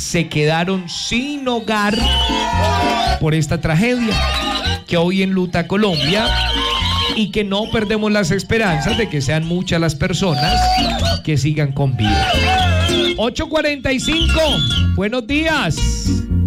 se quedaron sin hogar por esta tragedia que hoy enluta Colombia, y que no perdemos las esperanzas de que sean muchas las personas que sigan con vida. 8:45, buenos días.